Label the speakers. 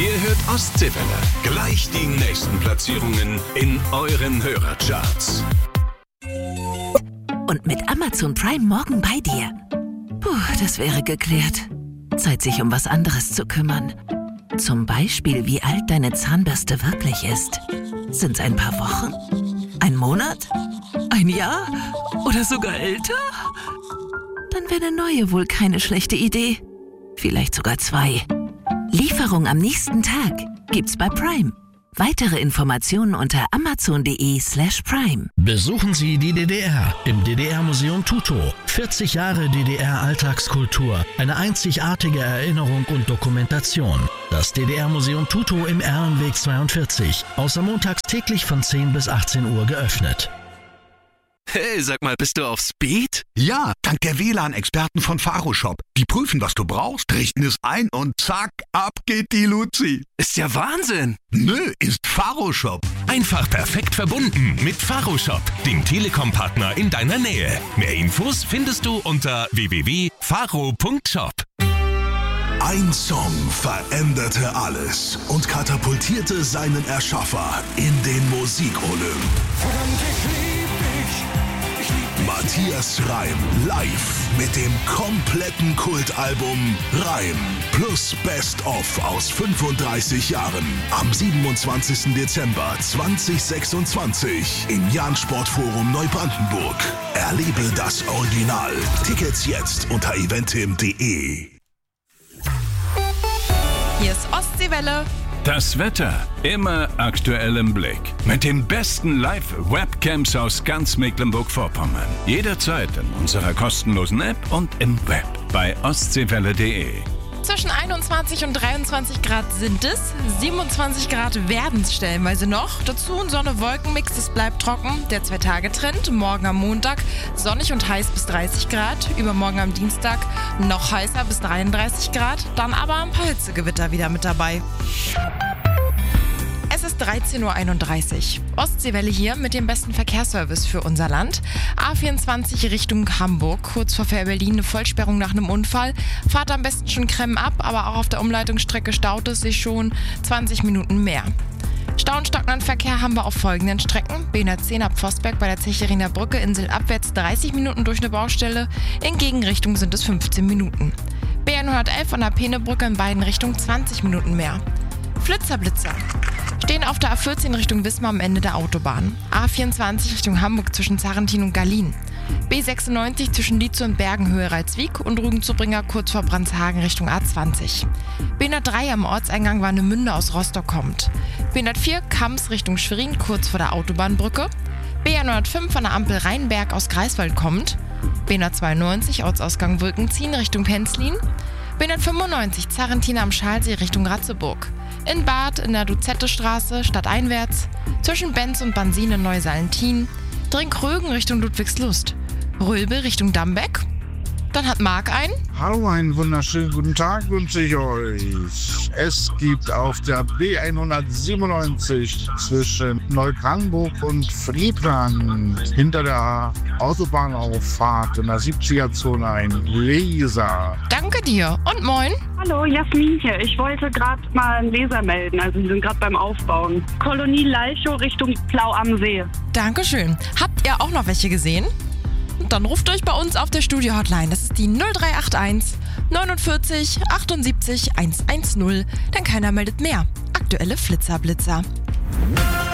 Speaker 1: Ihr hört Ostseewelle. Gleich die nächsten Platzierungen in euren Hörercharts.
Speaker 2: Und mit Amazon Prime morgen bei dir. Puh, das wäre geklärt. Zeit, sich um was anderes zu kümmern. Zum Beispiel, wie alt deine Zahnbürste wirklich ist. Sind's ein paar Wochen? Ein Monat? Ein Jahr? Oder sogar älter? Dann wäre eine neue wohl keine schlechte Idee. Vielleicht sogar 2. Lieferung am nächsten Tag gibt's bei Prime. Weitere Informationen unter amazon.de/prime.
Speaker 3: Besuchen Sie die DDR im DDR-Museum Tutow. 40 Jahre DDR-Alltagskultur, eine einzigartige Erinnerung und Dokumentation. Das DDR-Museum Tutow im Erlenweg 42, außer montags täglich von 10 bis 18 Uhr geöffnet.
Speaker 4: Hey, sag mal, bist du auf Speed?
Speaker 5: Ja, dank der WLAN-Experten von Faroshop. Die prüfen, was du brauchst, richten es ein und zack, ab geht die Luzi.
Speaker 4: Ist ja Wahnsinn.
Speaker 5: Nö, ist Faroshop.
Speaker 1: Einfach perfekt verbunden mit Faroshop, dem Telekom-Partner in deiner Nähe. Mehr Infos findest du unter www.faro.shop.
Speaker 5: Ein Song veränderte alles und katapultierte seinen Erschaffer in den Musikolymp. Matthias Reim live mit dem kompletten Kultalbum Reim plus Best of aus 35 Jahren am 27. Dezember 2026 im Jahn-Sportforum Neubrandenburg. Erlebe das Original. Tickets jetzt unter eventim.de.
Speaker 6: Hier ist Ostseewelle.
Speaker 1: Das Wetter immer aktuell im Blick. Mit den besten Live-Webcams aus ganz Mecklenburg-Vorpommern. Jederzeit in unserer kostenlosen App und im Web bei ostseewelle.de.
Speaker 6: Zwischen 21 und 23 Grad sind es. 27 Grad werden es stellenweise noch. Dazu ein Sonne-Wolken-Mix, es bleibt trocken. Der 2-Tage-Trend. Morgen am Montag sonnig und heiß bis 30 Grad. Übermorgen am Dienstag noch heißer bis 33 Grad. Dann aber ein paar Hitzegewitter wieder mit dabei. Es ist 13.31 Uhr. Ostseewelle hier mit dem besten Verkehrsservice für unser Land. A24 Richtung Hamburg, kurz vor Fähr-Berlin eine Vollsperrung nach einem Unfall. Fahrt am besten schon Kremmen ab, aber auch auf der Umleitungsstrecke staut es sich schon 20 Minuten mehr. Stau- und stockenden Verkehr haben wir auf folgenden Strecken. B110 ab Vosberg bei der Zecheriner Brücke, Insel abwärts 30 Minuten durch eine Baustelle. In Gegenrichtung sind es 15 Minuten. BN111 an der Peenebrücke in beiden Richtungen 20 Minuten mehr. Flitzer. Stehen auf der A14 Richtung Wismar am Ende der Autobahn. A24 Richtung Hamburg zwischen Zarrentin und Gallien. B96 zwischen Lietzow und Bergenhöhe Ralswiek und Rügenzubringer kurz vor Brandshagen Richtung A20. B103 am Ortseingang Warnemünde aus Rostock kommt. B104 Kams Richtung Schwerin kurz vor der Autobahnbrücke. B105 an der Ampel Rheinberg aus Greifswald kommt. B192 Ortsausgang Wulkenziehen Richtung Penzlin. B195 Zarrentin am Schalsee Richtung Ratzeburg. In Bad in der Duzette-Straße stadteinwärts. Zwischen Benz und Bansin in Neusalentin. Drinkrögen Richtung Ludwigslust. Rölbe Richtung Dambeck. Dann hat Marc ein.
Speaker 7: Hallo, einen wunderschönen guten Tag wünsche ich euch. Es gibt auf der B197 zwischen Neubrandenburg und Friedland hinter der Autobahnauffahrt in der 70er-Zone ein Laser.
Speaker 6: Danke dir und moin.
Speaker 8: Hallo, Jasmin hier. Ich wollte gerade mal einen Laser melden. Also wir sind gerade beim Aufbauen. Kolonie Lalchow Richtung Plau am See.
Speaker 6: Dankeschön. Habt ihr auch noch welche gesehen? Dann ruft euch bei uns auf der Studio-Hotline. Das ist die 0381 49 78 110. Denn keiner meldet mehr. Aktuelle Flitzer.